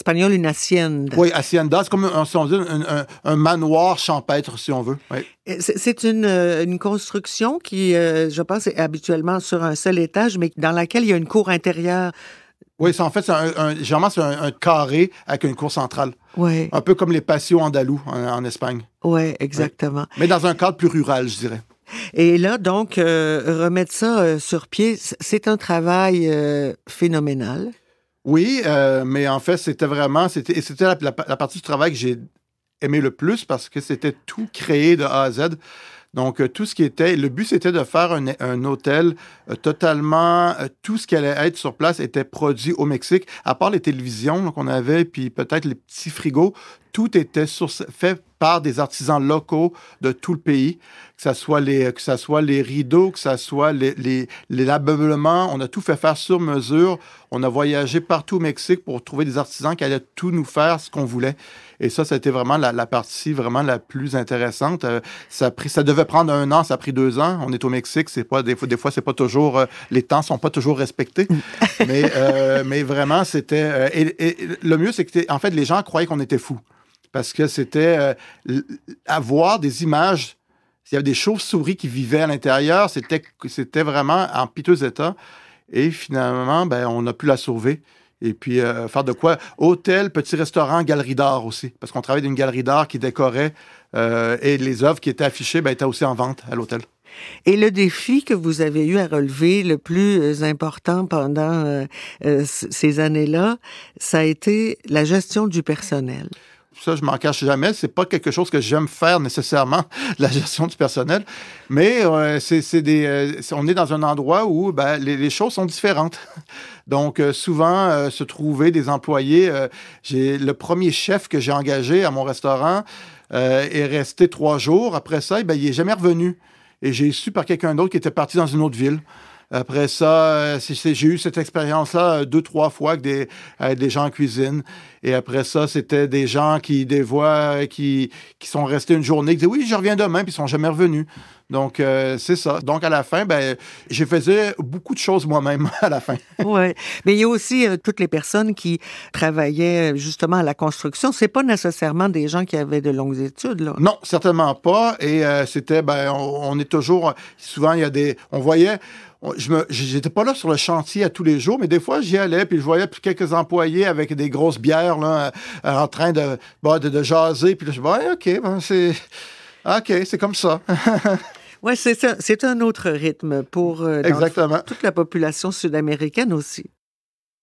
espagnol, une hacienda. Oui, hacienda, c'est comme si on dit, un manoir champêtre, si on veut. Oui. C'est une construction qui, je pense, est habituellement sur un seul étage, mais dans laquelle il y a une cour intérieure. Oui, généralement, c'est un carré avec une cour centrale. Oui. Un peu comme les patios andalous en Espagne. Oui, exactement. Ouais. Mais dans un cadre plus rural, je dirais. Et là, donc, remettre ça sur pied, c'est un travail phénoménal. Oui, mais en fait, c'était la partie du travail que j'ai aimé le plus parce que c'était tout créé de A à Z. Donc, tout ce qui était... Le but, c'était de faire un hôtel totalement... tout ce qui allait être sur place était produit au Mexique. À part les télévisions qu'on avait, puis peut-être les petits frigos, tout était fait par des artisans locaux de tout le pays. Que ça soit les rideaux, que ça soit les ameublements. On a tout fait faire sur mesure. On a voyagé partout au Mexique pour trouver des artisans qui allaient tout nous faire ce qu'on voulait. Et ça a été vraiment la partie vraiment la plus intéressante. Ça devait prendre 1 an, ça a pris 2 ans. On est au Mexique, c'est pas des fois c'est pas toujours les temps sont pas toujours respectés. mais vraiment c'était et le mieux c'est que en fait les gens croyaient qu'on était fous parce que c'était avoir des images. Il y avait des chauves-souris qui vivaient à l'intérieur. C'était vraiment en piteux état. Et finalement, on a pu la sauver. Et puis, faire de quoi? Hôtel, petit restaurant, galerie d'art aussi. Parce qu'on travaille d'une galerie d'art qui décorait et les œuvres qui étaient affichées étaient aussi en vente à l'hôtel. Et le défi que vous avez eu à relever, le plus important pendant ces années-là, ça a été la gestion du personnel. Ça, je m'en cache jamais. C'est pas quelque chose que j'aime faire nécessairement, la gestion du personnel. Mais on est dans un endroit où les choses sont différentes. Donc, souvent, se trouver des employés. Le premier chef que j'ai engagé à mon restaurant est resté 3 jours. Après ça, il n'est jamais revenu. Et j'ai su par quelqu'un d'autre qui était parti dans une autre ville. Après ça, j'ai eu cette expérience-là 2-3 fois avec des gens en cuisine. Et après ça, c'était des gens qui sont restés une journée, qui disaient « Oui, je reviens demain », puis ils sont jamais revenus. Donc, c'est ça. Donc, à la fin, j'ai faisais beaucoup de choses moi-même à la fin. Oui. Mais il y a aussi toutes les personnes qui travaillaient justement à la construction. C'est pas nécessairement des gens qui avaient de longues études, là. Non, certainement pas. Et c'était, on est toujours... Souvent, il y a on voyait... J'étais pas là sur le chantier à tous les jours, mais des fois, j'y allais, puis je voyais quelques employés avec des grosses bières là, en train de jaser. Puis là, je dis, OK, c'est comme ça. Oui, c'est un autre rythme pour Exactement. toute la population sud-américaine aussi.